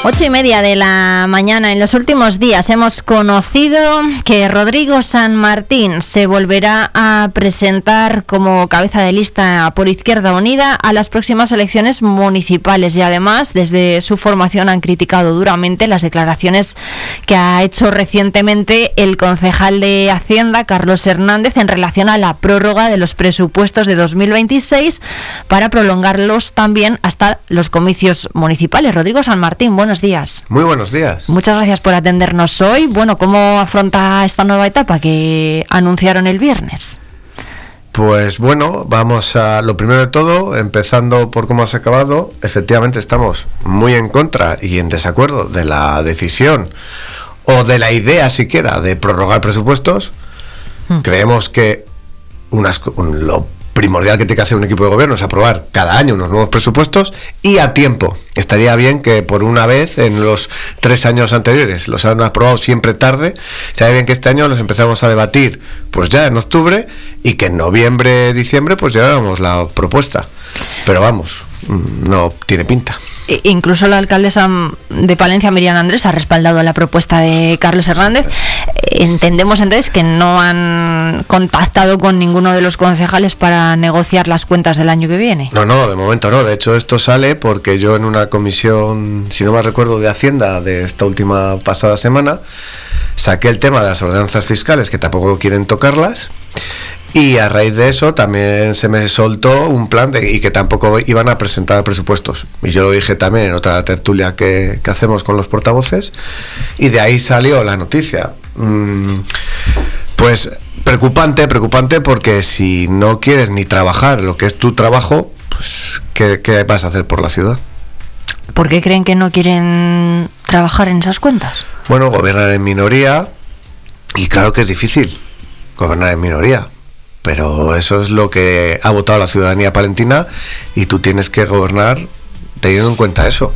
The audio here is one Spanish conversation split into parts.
8:30 de la mañana. En los últimos días hemos conocido que Rodrigo Sanmartín se volverá a presentar como cabeza de lista por Izquierda Unida a las próximas elecciones municipales, y además desde su formación han criticado duramente las declaraciones que ha hecho recientemente el concejal de Hacienda, Carlos Hernández, en relación a la prórroga de los presupuestos de 2026 para prolongarlos también hasta los comicios municipales. Rodrigo Sanmartín, buenos días. Muy buenos días. Muchas gracias por atendernos hoy. Bueno, ¿cómo afronta esta nueva etapa que anunciaron el viernes? Pues bueno, vamos a lo primero de todo, empezando por cómo has acabado. Efectivamente estamos muy en contra y en desacuerdo de la decisión o de la idea siquiera de prorrogar presupuestos. Creemos que lo primordial que tiene que hacer un equipo de gobierno es aprobar cada año unos nuevos presupuestos y a tiempo. Estaría bien que por una vez en los 3 años anteriores los han aprobado siempre tarde. Estaría bien que este año los empezamos a debatir pues ya en octubre y que en noviembre, diciembre pues lleváramos la propuesta. Pero vamos, no tiene pinta. Incluso la alcaldesa de Palencia, Miriam Andrés, ha respaldado la propuesta de Carlos Hernández. Entendemos entonces que no han contactado con ninguno de los concejales para negociar las cuentas del año que viene. No, de momento no. De hecho, esto sale porque yo en una comisión, si no me recuerdo, de Hacienda de esta última pasada semana, saqué el tema de las ordenanzas fiscales, que tampoco quieren tocarlas. Y a raíz de eso también se me soltó un plan y que tampoco iban a presentar presupuestos. Y yo lo dije también en otra tertulia que hacemos con los portavoces. Y de ahí salió la noticia. Pues preocupante porque si no quieres ni trabajar lo que es tu trabajo, pues ¿qué vas a hacer por la ciudad? ¿Por qué creen que no quieren trabajar en esas cuentas? Bueno, gobernar en minoría, y claro que es difícil gobernar en minoría. Pero eso es lo que ha votado la ciudadanía palentina y tú tienes que gobernar teniendo en cuenta eso.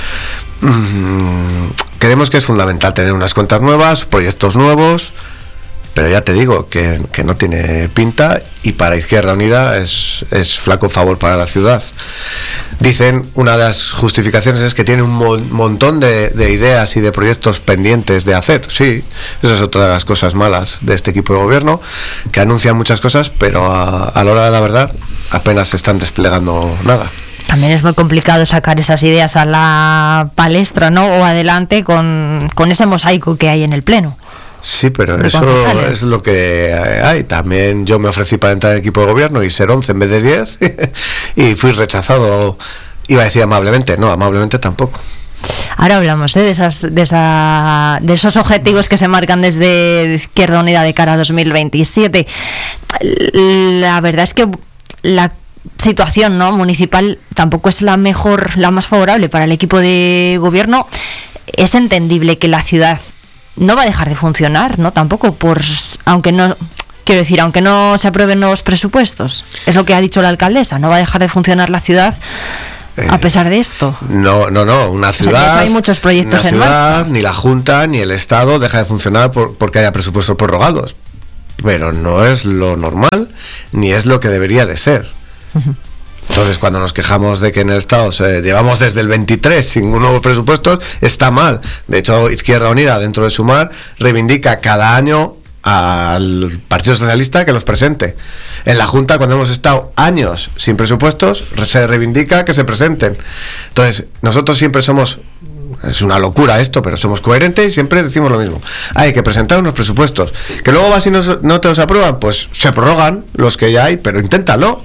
Creemos que es fundamental tener unas cuentas nuevas, proyectos nuevos, pero ya te digo que no tiene pinta, y para Izquierda Unida es flaco favor para la ciudad. Dicen, una de las justificaciones es que tiene un montón de ideas y de proyectos pendientes de hacer. Sí, esa es otra de las cosas malas de este equipo de gobierno, que anuncian muchas cosas, pero a la hora de la verdad apenas se están desplegando nada. También es muy complicado sacar esas ideas a la palestra, ¿no? O adelante con ese mosaico que hay en el Pleno. Sí, pero eso es lo que hay. También yo me ofrecí para entrar en el equipo de gobierno y ser 11 en vez de 10 y fui rechazado. Iba a decir amablemente, no, amablemente tampoco. Ahora hablamos de esos objetivos que se marcan desde Izquierda Unida de cara a 2027. La verdad es que la situación, ¿no?, municipal tampoco es la mejor, la más favorable para el equipo de gobierno. Es entendible que la ciudad no va a dejar de funcionar, ¿no? Tampoco aunque no se aprueben nuevos presupuestos. Es lo que ha dicho la alcaldesa, no va a dejar de funcionar la ciudad a pesar de esto. No, una ciudad, o sea, hay muchos proyectos en marcha. Ni la Junta ni el Estado deja de funcionar porque haya presupuestos prorrogados. Pero no es lo normal, ni es lo que debería de ser. Entonces, cuando nos quejamos de que en el Estado llevamos desde el 23 sin nuevos presupuestos, está mal. De hecho, Izquierda Unida, dentro de Sumar, reivindica cada año al Partido Socialista que los presente. En la Junta, cuando hemos estado años sin presupuestos, se reivindica que se presenten. Entonces, nosotros siempre somos... Es una locura esto, pero somos coherentes y siempre decimos lo mismo. Hay que presentar unos presupuestos. Que luego vas y no te los aprueban, pues se prorrogan los que ya hay, pero inténtalo.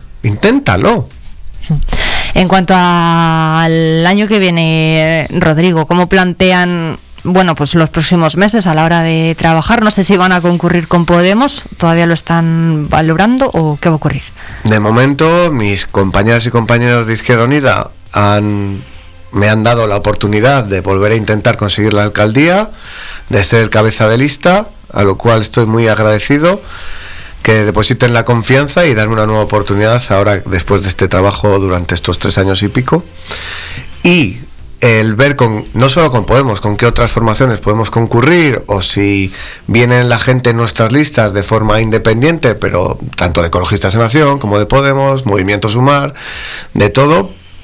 En cuanto al año que viene, Rodrigo, ¿cómo plantean, pues los próximos meses a la hora de trabajar? No sé si van a concurrir con Podemos, ¿todavía lo están valorando o qué va a ocurrir? De momento, mis compañeras y compañeros de Izquierda Unida me han dado la oportunidad de volver a intentar conseguir la alcaldía, de ser cabeza de lista, a lo cual estoy muy agradecido. Que depositen la confianza y darme una nueva oportunidad ahora, después de este trabajo durante estos 3 años y pico, y el ver no solo con Podemos, con qué otras formaciones podemos concurrir, o si vienen la gente en nuestras listas de forma independiente, pero tanto de Ecologistas en Acción como de Podemos, Movimiento Sumar, de todo,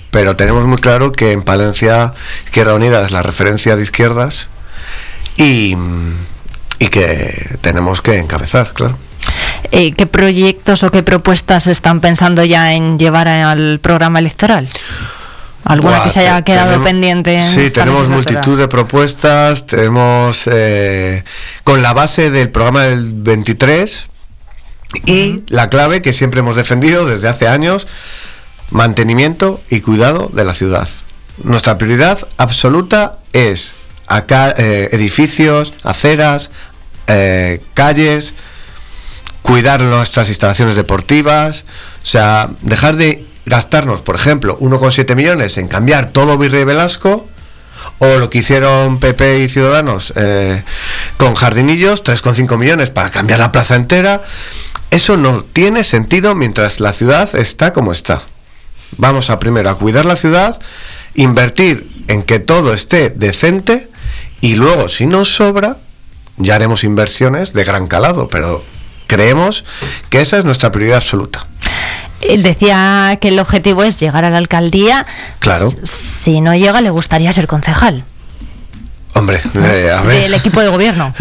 pero tenemos muy claro que en Palencia Izquierda Unida es la referencia de izquierdas y que tenemos que encabezar, claro. ¿Qué proyectos o qué propuestas están pensando ya en llevar al programa electoral? ¿Alguna que se haya quedado pendiente? Sí, tenemos multitud de propuestas. Tenemos con la base del programa del 23 y la clave que siempre hemos defendido desde hace años: mantenimiento y cuidado de la ciudad. Nuestra prioridad absoluta es acá, edificios, aceras, calles, cuidar nuestras instalaciones deportivas, o sea, dejar de gastarnos, por ejemplo, 1,7 millones en cambiar todo Virrey Velasco, o lo que hicieron PP y Ciudadanos con Jardinillos, 3,5 millones para cambiar la plaza entera. Eso no tiene sentido mientras la ciudad está como está. Vamos a primero a cuidar la ciudad, invertir en que todo esté decente y luego, si nos sobra, ya haremos inversiones de gran calado, pero creemos que esa es nuestra prioridad absoluta. Decía que el objetivo es llegar a la alcaldía. Claro. Si no llega, le gustaría ser concejal. Hombre, a ver. Del equipo de gobierno.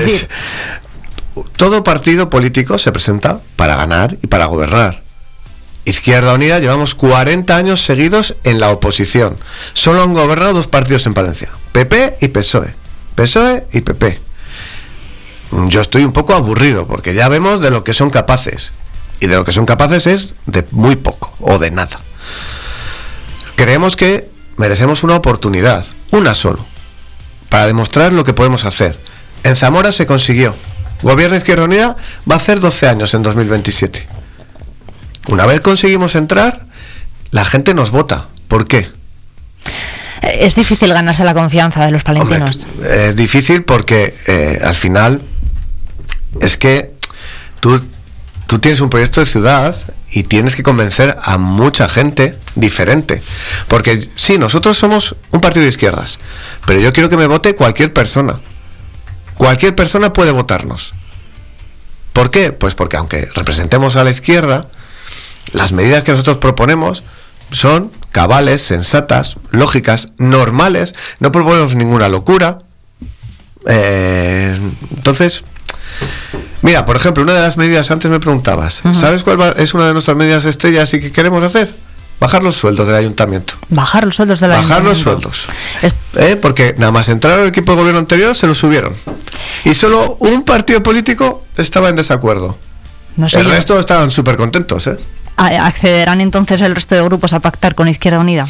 Todo partido político se presenta para ganar y para gobernar. Izquierda Unida llevamos 40 años seguidos en la oposición. Solo han gobernado 2 partidos en Palencia: PP y PSOE. PSOE y PP. Yo estoy un poco aburrido porque ya vemos de lo que son capaces. Y de lo que son capaces es de muy poco o de nada. Creemos que merecemos una oportunidad, una solo, para demostrar lo que podemos hacer. En Zamora se consiguió. Gobierno Izquierda Unida va a hacer 12 años en 2027. Una vez conseguimos entrar, la gente nos vota. ¿Por qué? Es difícil ganarse la confianza de los palentinos. Hombre, es difícil porque al final es que tú tienes un proyecto de ciudad y tienes que convencer a mucha gente diferente. Porque sí, nosotros somos un partido de izquierdas, pero yo quiero que me vote cualquier persona. Cualquier persona puede votarnos. ¿Por qué? Pues porque aunque representemos a la izquierda, las medidas que nosotros proponemos son cabales, sensatas, lógicas, normales. No proponemos ninguna locura. Entonces, mira, por ejemplo, una de las medidas, antes me preguntabas, ¿sabes cuál es una de nuestras medidas estrellas y que queremos hacer? Bajar los sueldos del ayuntamiento. Bajar los sueldos del ayuntamiento. Bajar los sueldos. Porque nada más entraron el equipo de gobierno anterior, se los subieron. Y solo un partido político estaba en desacuerdo. No sé, el resto estaban súper contentos, ¿eh? ¿Accederán entonces el resto de grupos a pactar con Izquierda Unida?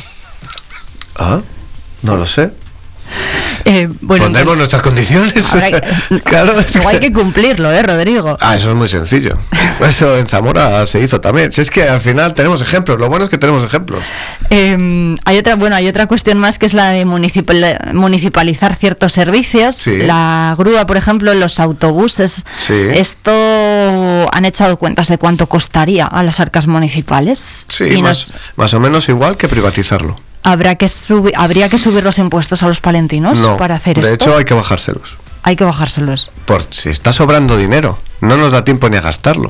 No lo sé. Bueno, pondremos nuestras condiciones. Claro, hay que cumplirlo, Rodrigo. Eso es muy sencillo. Eso en Zamora se hizo también. Si es que al final tenemos ejemplos. Lo bueno es que tenemos ejemplos. Hay otra cuestión más, que es la de municipalizar ciertos servicios. Sí. La grúa, por ejemplo, los autobuses. Sí. Esto, ¿han echado cuentas de cuánto costaría a las arcas municipales? Sí, más o menos igual que privatizarlo. ¿Habría que subir los impuestos a los palentinos para hacer esto? De hecho, hay que bajárselos. Hay que bajárselos. Por si está sobrando dinero, no nos da tiempo ni a gastarlo.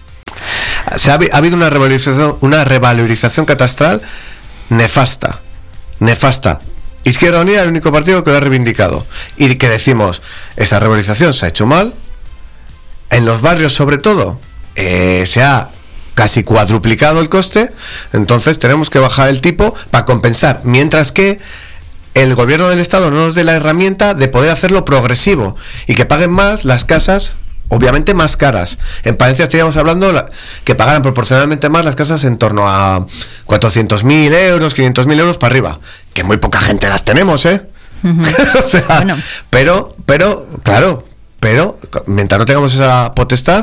Ha habido una revalorización catastral nefasta. Izquierda Unida es el único partido que lo ha reivindicado. Y que decimos, esa revalorización se ha hecho mal. En los barrios, sobre todo, se ha casi cuadruplicado el coste, entonces tenemos que bajar el tipo para compensar, mientras que el gobierno del Estado no nos dé la herramienta de poder hacerlo progresivo y que paguen más las casas, obviamente más caras. En Palencia estaríamos hablando que pagaran proporcionalmente más las casas en torno a 400.000 euros, 500.000 euros para arriba, que muy poca gente las tenemos, o sea, bueno. pero mientras no tengamos esa potestad,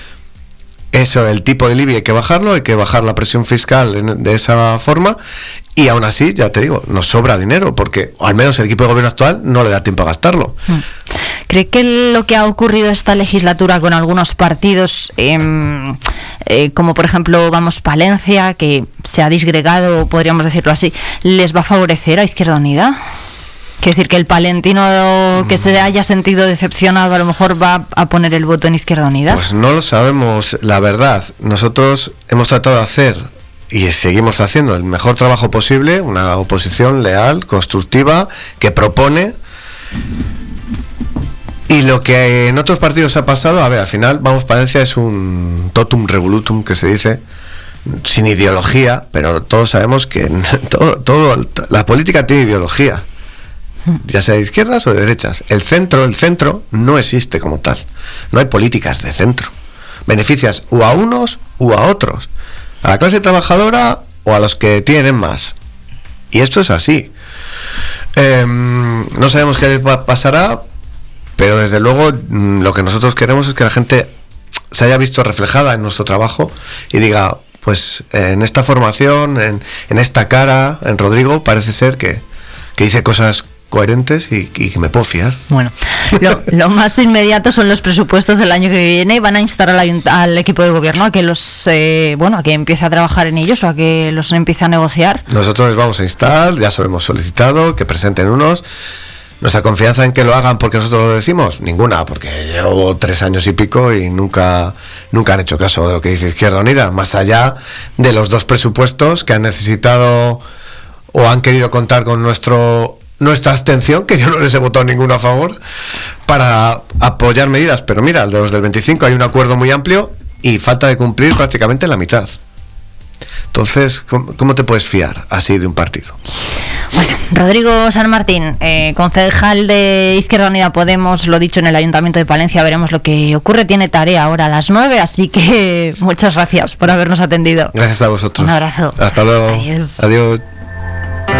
eso, el tipo de IBI hay que bajarlo, hay que bajar la presión fiscal de esa forma, y aún así, ya te digo, nos sobra dinero, porque al menos el equipo de gobierno actual no le da tiempo a gastarlo. ¿Cree que lo que ha ocurrido esta legislatura con algunos partidos, como por ejemplo Palencia, que se ha disgregado, podríamos decirlo así, les va a favorecer a Izquierda Unida? Quiere decir que el palentino que se haya sentido decepcionado a lo mejor va a poner el voto en Izquierda Unida. Pues no lo sabemos, la verdad. Nosotros hemos tratado de hacer y seguimos haciendo el mejor trabajo posible, una oposición leal, constructiva, que propone. Y lo que en otros partidos ha pasado, a ver, al final Vamos Palencia es un totum revolutum, que se dice, sin ideología, pero todos sabemos que la política tiene ideología, ya sea de izquierdas o de derechas. El centro no existe como tal. No hay políticas de centro. Beneficias o a unos o a otros, a la clase trabajadora o a los que tienen más. Y esto es así. No sabemos qué pasará, pero desde luego lo que nosotros queremos es que la gente se haya visto reflejada en nuestro trabajo y diga, pues en esta formación, en esta cara, en Rodrigo, parece ser que dice cosas coherentes y que me puedo fiar. Bueno, lo más inmediato son los presupuestos del año que viene, y van a instar al equipo de gobierno a que a que empiece a trabajar en ellos, o a que los empiece a negociar. Nosotros les vamos a instar, ya se lo hemos solicitado, que presenten unos. ¿Nuestra confianza en que lo hagan porque nosotros lo decimos? Ninguna, porque llevo 3 años y pico y nunca han hecho caso de lo que dice Izquierda Unida, más allá de los 2 presupuestos que han necesitado o han querido contar con nuestra abstención, que yo no les he votado ninguno a favor, para apoyar medidas. Pero mira, de los del 25 hay un acuerdo muy amplio y falta de cumplir prácticamente la mitad. Entonces, ¿cómo te puedes fiar así de un partido? Bueno, Rodrigo San Martín, concejal de Izquierda Unida Podemos, lo dicho, en el Ayuntamiento de Palencia, veremos lo que ocurre. Tiene tarea ahora a las 9, así que muchas gracias por habernos atendido. Gracias a vosotros. Un abrazo. Hasta luego. Adiós. Adiós.